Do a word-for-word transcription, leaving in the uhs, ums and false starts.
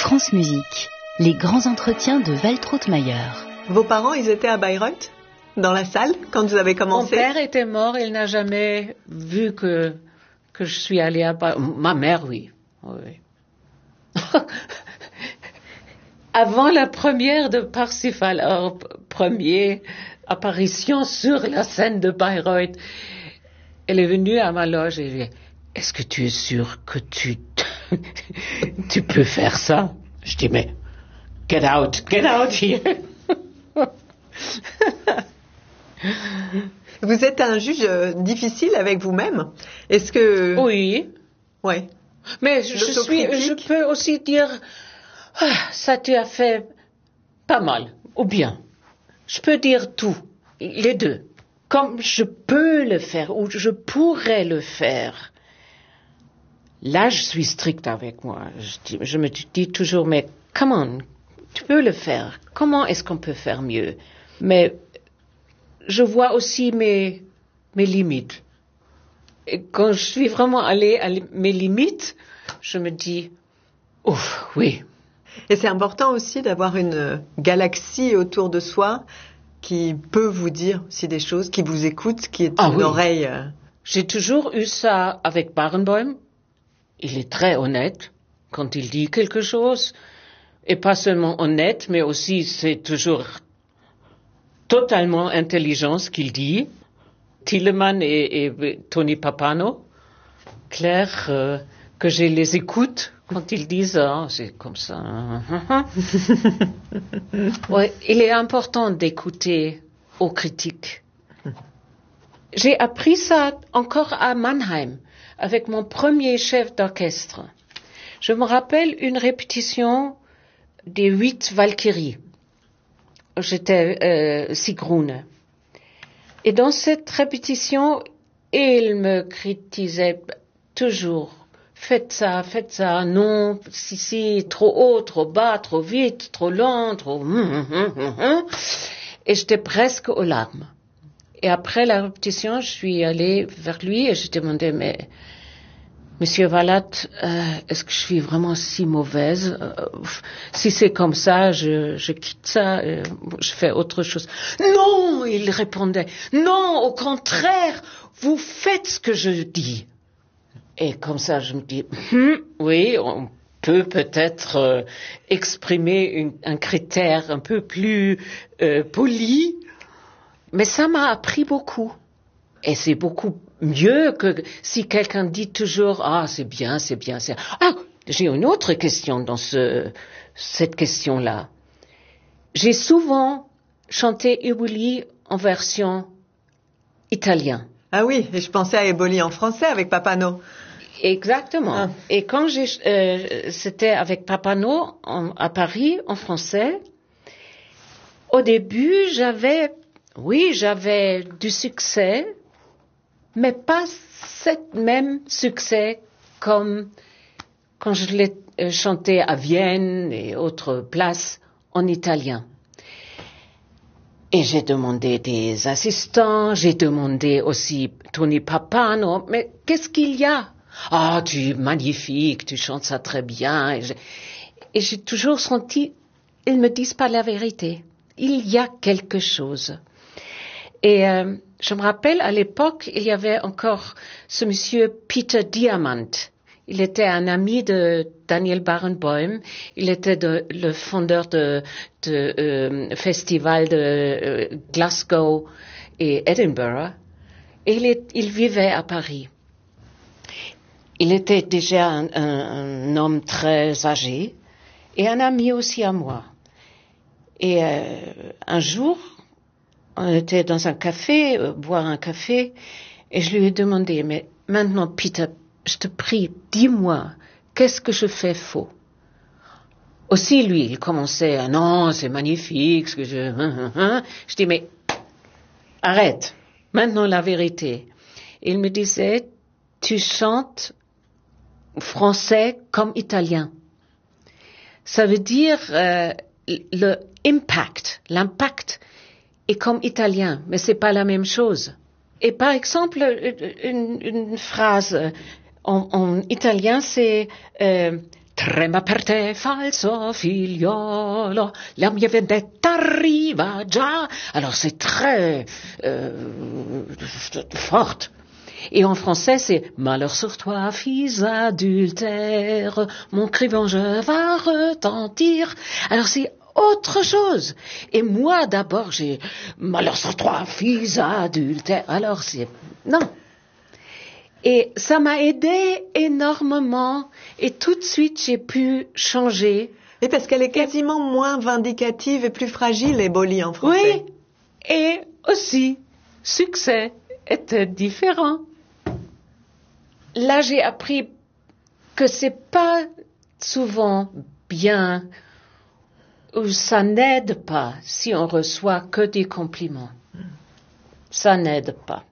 France Musique, les grands entretiens de Waltraud Mayer. Vos parents, ils étaient à Bayreuth, dans la salle, quand vous avez commencé? Mon père était mort, il n'a jamais vu que, que je suis allée à Bayreuth. Ma mère, oui. oui. Avant la première de Parsifal, leur première apparition sur la scène de Bayreuth, elle est venue à ma loge et elle dit, est-ce que tu es sûr que tu, tu peux faire ça? Je dis, mais, get out, get out here. Vous êtes un juge difficile avec vous-même. Est-ce que... Oui. Ouais. Mais je suis, je peux aussi dire, ah, ça tu as fait pas mal, ou bien. Je peux dire tout, les deux. Comme je peux le faire, ou je pourrais le faire. Là, je suis stricte avec moi. Je, dis, je me dis toujours, mais come on, tu peux le faire. Comment est-ce qu'on peut faire mieux? Mais je vois aussi mes, mes limites. Et quand je suis vraiment allée à mes limites, je me dis, ouf, oui. Et c'est important aussi d'avoir une galaxie autour de soi qui peut vous dire aussi des choses, qui vous écoute, qui est ah, une oui. oreille. Euh... J'ai toujours eu ça avec Barenboim. Il est très honnête quand il dit quelque chose. Et pas seulement honnête, mais aussi c'est toujours totalement intelligent ce qu'il dit. Tillemann et, et Tony Pappano, clair euh, que je les écoute quand ils disent ah, c'est comme ça. Ouais, il est important d'écouter aux critiques. J'ai appris ça encore à Mannheim avec mon premier chef d'orchestre. Je me rappelle une répétition des huit Valkyries. J'étais euh, Sigrun. Et dans cette répétition, il me critisait toujours. Faites ça, faites ça, non, si, si, trop haut, trop bas, trop vite, trop lent, trop... Et j'étais presque aux larmes. Et après la répétition, je suis allée vers lui et je demandais, mais... Monsieur Vallat, euh, est-ce que je suis vraiment si mauvaise? euh, Si c'est comme ça, je, je quitte ça, euh, je fais autre chose. Non, il répondait. Non, au contraire, vous faites ce que je dis. Et comme ça, je me dis, hm, oui, on peut peut-être euh, exprimer une, un critère un peu plus euh, poli, mais ça m'a appris beaucoup. Et c'est beaucoup mieux que si quelqu'un dit toujours « Ah, c'est bien, c'est bien, c'est... » Ah, j'ai une autre question dans ce, cette question-là. J'ai souvent chanté Eboli en version italienne. Ah oui, et je pensais à Eboli en français avec Pappano. Exactement. Ah. Et quand j'ai, euh, c'était avec Pappano en, à Paris, en français, au début, j'avais, oui, j'avais du succès, mais pas ce même succès comme quand je l'ai chanté à Vienne et autres places en italien. Et j'ai demandé des assistants, j'ai demandé aussi Tony Pappano, mais qu'est-ce qu'il y a? Ah, tu es magnifique, tu chantes ça très bien. Et j'ai, et j'ai toujours senti, ils me disent pas la vérité. Il y a quelque chose. Et euh, je me rappelle, à l'époque, il y avait encore ce monsieur Peter Diamant. Il était un ami de Daniel Barenboim. Il était de, le fondeur de, de euh, festival de euh, Glasgow et Edinburgh. Et il, est, il vivait à Paris. Il était déjà un, un, un homme très âgé et un ami aussi à moi. Et euh, un jour, on était dans un café, euh, boire un café, et je lui ai demandé, mais maintenant, Peter, je te prie, dis-moi, qu'est-ce que je fais faux? Aussi, lui, il commençait, ah non, c'est magnifique, ce que je... Hein, hein, hein. Je dis, mais arrête, maintenant la vérité. Il me disait, tu chantes français comme italien. Ça veut dire euh, le impact, l'impact est comme italien, mais c'est pas la même chose. Et par exemple, une, une phrase en, en italien, c'est euh, Trema per te, falso figliolo, la mia vendetta arriva già. Alors c'est très euh, forte. Et en français, c'est « Malheur sur toi, fils adultère, mon cri vengeur va retentir ». Alors c'est autre chose. Et moi, d'abord, j'ai « Malheur sur toi, fils adultère ». Alors c'est... Non. Et ça m'a aidé énormément. Et tout de suite, j'ai pu changer. Et parce qu'elle est quasiment et... moins vindicative et plus fragile, Éboli, en français. Oui. Et aussi, succès était différent. Là, j'ai appris que c'est pas souvent bien ou ça n'aide pas si on reçoit que des compliments. Ça n'aide pas.